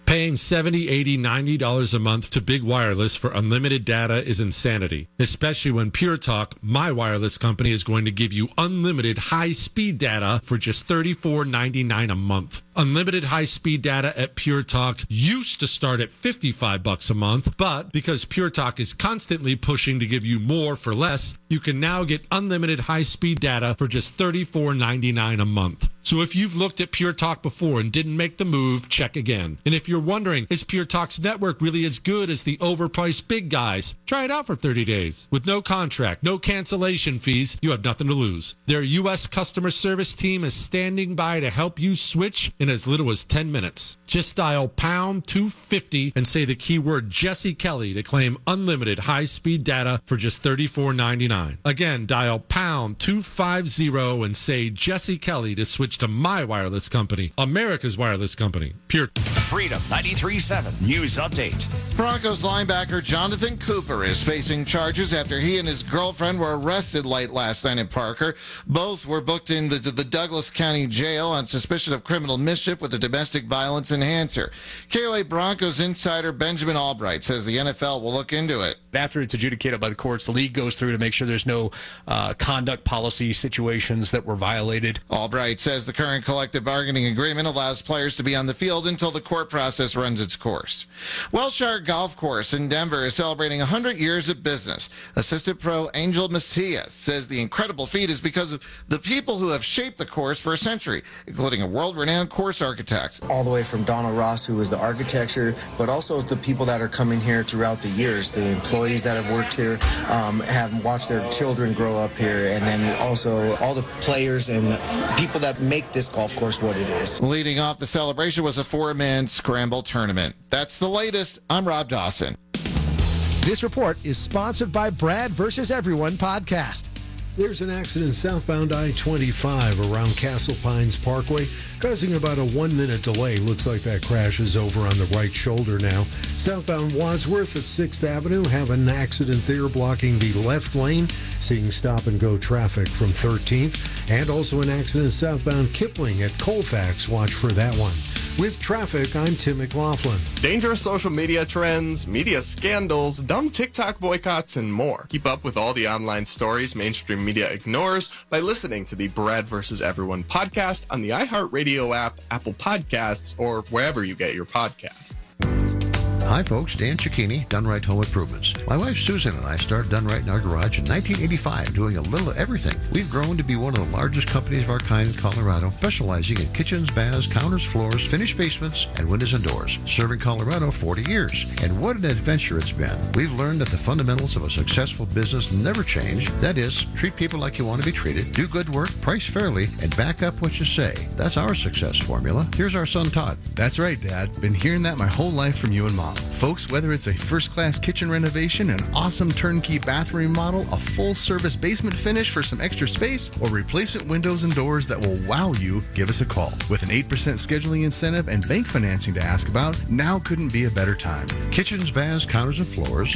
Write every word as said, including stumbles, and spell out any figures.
Paying seventy dollars, eighty dollars, ninety dollars a month to Big Wireless for unlimited data is insanity, especially when Pure Talk, my wireless company, is going to give you unlimited high-speed data for just thirty-four ninety-nine a month. Unlimited high-speed data at Pure Talk used to start at fifty-five bucks a month, but because Pure Talk is constantly pushing to give you more for less, you can now get unlimited high-speed data for just thirty-four ninety-nine a month. So if you've looked at Pure Talk before and didn't make the move, check again. And if you're wondering, is Pure Talk's network really as good as the overpriced big guys? Try it out for thirty days. With no contract, no cancellation fees, you have nothing to lose. Their U S customer service team is standing by to help you switch in as little as ten minutes. Just dial pound two fifty and say the keyword Jesse Kelly to claim unlimited high-speed data for just thirty-four ninety-nine. Again, dial pound two fifty and say Jesse Kelly to switch to my wireless company, America's wireless company, Pure. Freedom ninety-three point seven News Update. Broncos linebacker Jonathan Cooper is facing charges after he and his girlfriend were arrested late last night in Parker. Both were booked into the Douglas County Jail on suspicion of criminal mischief with a domestic violence enhancer. K O A Broncos insider Benjamin Albright says the N F L will look into it. After it's adjudicated by the courts, the league goes through to make sure there's no uh, conduct policy situations that were violated. Albright says the current collective bargaining agreement allows players to be on the field until the court process runs its course. Wellshire Golf Course in Denver is celebrating one hundred years of business. Assistant pro Angel Macias says the incredible feat is because of the people who have shaped the course for a century, including a world-renowned course architect. All the way from Donald Ross, who was the architecture, but also the people that are coming here throughout the years, the employees that have worked here, um, have watched their children grow up here, and then also all the players and people that make this golf course what it is. Leading off the celebration was a four-man scramble tournament. That's the latest. I'm Rob Dawson. This report is sponsored by Brad versus Everyone podcast. There's an accident southbound I twenty-five around Castle Pines Parkway, causing about a one-minute delay. Looks like that crash is over on the right shoulder now. Southbound Wadsworth at sixth Avenue, have an accident there blocking the left lane, seeing stop-and-go traffic from thirteenth. And also an accident southbound Kipling at Colfax. Watch for that one. With traffic, I'm Tim McLaughlin. Dangerous social media trends, media scandals, dumb TikTok boycotts, and more. Keep up with all the online stories mainstream media ignores by listening to the Brad versus Everyone podcast on the iHeartRadio app, Apple Podcasts, or wherever you get your podcasts. Hi folks, Dan Cicchini, Done Right Home Improvements. My wife Susan and I started Done Right in our garage in nineteen eighty-five, doing a little of everything. We've grown to be one of the largest companies of our kind in Colorado, specializing in kitchens, baths, counters, floors, finished basements, and windows and doors. Serving Colorado forty years. And what an adventure it's been. We've learned that the fundamentals of a successful business never change. That is, treat people like you want to be treated, do good work, price fairly, and back up what you say. That's our success formula. Here's our son Todd. That's right, Dad. Been hearing that my whole life from you and Mom. Folks, whether it's a first-class kitchen renovation, an awesome turnkey bathroom model, a full-service basement finish for some extra space, or replacement windows and doors that will wow you, give us a call. With an eight percent scheduling incentive and bank financing to ask about, now couldn't be a better time. Kitchens, baths, counters, and floors,